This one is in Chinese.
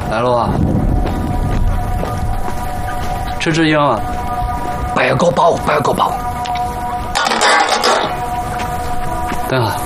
来了啊！吃只鹰啊！白个包，白个包。等下。